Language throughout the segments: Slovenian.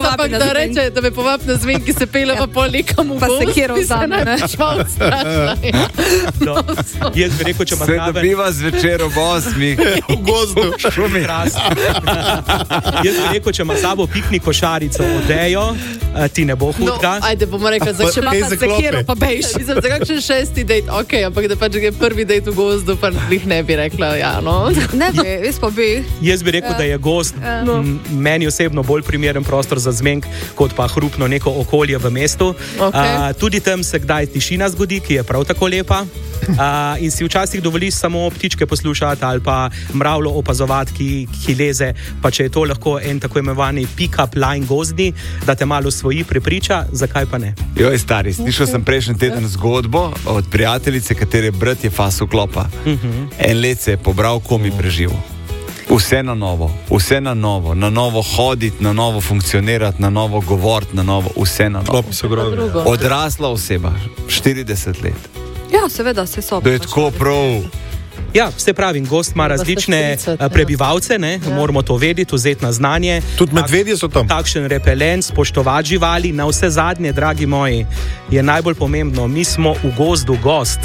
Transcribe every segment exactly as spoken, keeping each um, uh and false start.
ampak da reče, da me povab na zmen, ki se pele pa pol nekam v Pa se gost, kjer bi se vzame, ne? največ malo strašila. No, jaz bi rekel, če ima Se zraven... dobiva zvečer ob osmih v gozdu. šumi. Jaz bi rekel, če ima sabo piknik košarico odejo, eh, ti ne bo No, hudga. ajde, bomo rekli, za Pa če ima kaj pa za sekiro, klope? pa bejš. Mislim, za kakšen šesti dejt, ok, ampak da pač je prvi dejt v gozdu, pa jih ne bi rekla, ja, no. Ne bi, jaz pa bi. Jaz bi rekel, da je gost No. m, meni osebno bolj primeren prostor za zmenk, kot pa hrupno neko okolje v mestu. Okej. A, tudi tam se kdaj tišina zgodi, ki je prav tako lepa. A, in si včasih dovoliš samo ptičke poslušati ali pa mravljo opazovati, ki, ki leze. Pa če je to lahko en tako imenovani pick-up line gozdni, da te malo svoji prepriča, zakaj pa ne? Joj, stari, slišal sem prejšnji teden zgodbo od prijateljice, katere brat je fas vklopa. En let se je pobral, komi preživel. Vse na novo, vse na novo, na novo hoditi, na novo funkcionirati, na novo govoriti, na novo, vse na novo. Klopi so grozne. Drugo. Odrasla oseba, štirideset let. Ja, seveda, se so. To je tako prav. Ja, vse pravim, gost ima različne štirideset, eh, prebivalce, ne? Moramo to vedeti, vzeti na znanje. Tudi medvedje so tam. Takšen repelent, spoštovati živali, na vse zadnje, dragi moji, je najbolj pomembno. Mi smo v gozdu gost.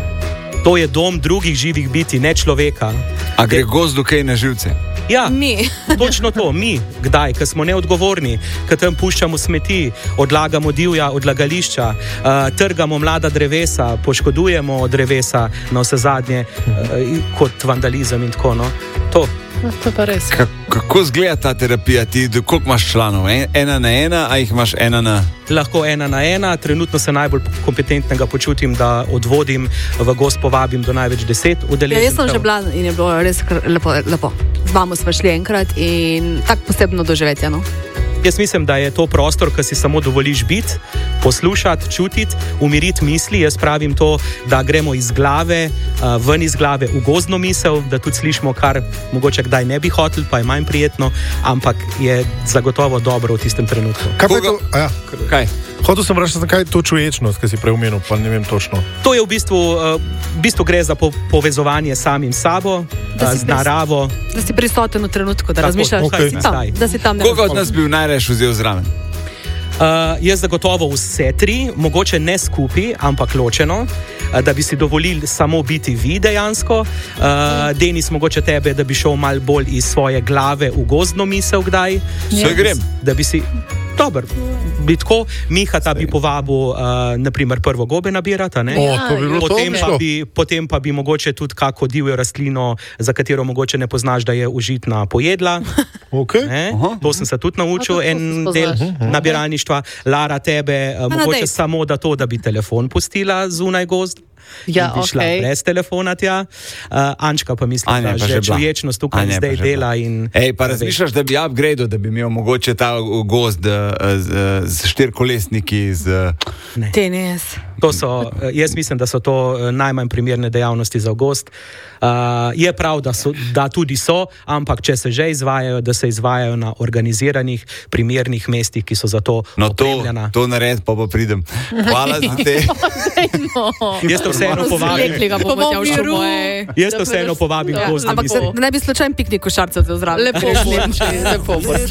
To je dom drugih živih biti, ne človeka. A gre gozdu kaj na živce? Ja, Mi. točno to, mi, kdaj, ker smo neodgovorni, ker tam puščamo smeti, odlagamo divja odlagališča, uh, trgamo mlada drevesa, poškodujemo drevesa, na vse zadnje, uh, kot vandalizem in tako no. To. No, to pa res. Ka kako izgleda ta terapija? Ti, do- koliko imaš članov? En, ena na ena, a jih imaš ena na... Lahko ena na ena, trenutno se najbolj kompetentnega počutim, da odvodim v gost, povabim do največ deset Ja, udeležencev. jaz sem že bila in je bilo res kar lepo. lepo. Z vami smo šli enkrat in tako posebno doživetje. No? Jaz mislim, da je to prostor, ki si samo dovoliš biti, poslušati, čutiti, umiriti misli. Jaz pravim to, da gremo iz glave, uh, ven iz glave v gozdno misel, da tudi slišimo, kar mogoče kdaj ne bi hoteli, pa je manj prijetno, ampak je zagotovo dobro v tistem trenutku. Kaj pa je Koga- to? A ja, Kaj? hotel sem reči, zakaj je to čuječnost, ki si prej omenil, pa ne vem točno. To je v bistvu, uh, v bistvu gre za po povezovanje s samim sabo, Da uh, si z pres- naravo. Da si prisoten v trenutku, da Tako, razmišljaš, okej. da si tam. Zdaj. Da si tam ne Koga od nas bi v najrajši vzel zraven? Uh, jaz zagotovo vse tri, mogoče ne skupaj, ampak ločeno, uh, da bi si dovolili samo biti vi dejansko. Uh, Denis, mogoče tebe, da bi šel mal bolj iz svoje glave v gozdno misel kdaj. Saj grem. Da bi si... Dober, bi tako, Miha ta bi povabil, uh, naprimer, prvo gobe nabirati, ne? O, to bi bilo to, Potem bi pa, šlo. bi, potem pa bi mogoče tudi kako divjo rastlino, za katero mogoče ne poznaš, da je užitna, pojedla. Okay. Ne? Aha. To sem se tudi naučil, A, to se en spoznaš. del nabiralništva. Lara, tebe, uh, mogoče dejt. samo da to, da bi telefon pustila zunaj gozd. Ja, in bi šla okej. brez telefona tja. Uh, Ančka pa mislim, Anja da pa že že bila. čuječnost tukaj Anja pa zdaj že dela. bila. In, Ej, pa razmišljaš, da bi upgradil, da bi imel mogoče ta gozd eh, z, z štirkolesniki, z... Tenis. To so, eh, jaz mislim, da so to eh, najmanj primerne dejavnosti za gost. Uh, je prav, da, so, da tudi so, ampak če se že izvajajo, da se izvajajo na organiziranih, primernih mestih, ki so za to No to, opremljena. to nared, pa pa pridem. Hvala za te. Jaz te vseeno povabim. Rekli ga bomo Bomo tja v v miru. šumo. Jaz te vseeno povabim, Ja, gost, da Ampak bi se, se da ne bi slučajno piknik košarcev zraven. Lepo bo, lepo bo.